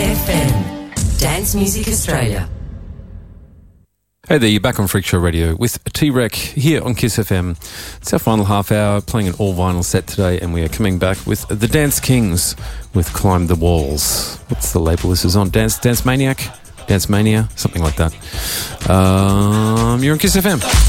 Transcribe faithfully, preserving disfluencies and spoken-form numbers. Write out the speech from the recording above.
F M, Dance Music Australia. Hey there, you're back on Freak Show Radio with T-Rec here on Kiss F M. It's our final half hour, playing an all-vinyl set today, and we are coming back with the Dance Kings with Climb the Walls. What's the label this is on? Dance Dance Maniac? Dance Mania? Something like that. Um, you're on Kiss F M.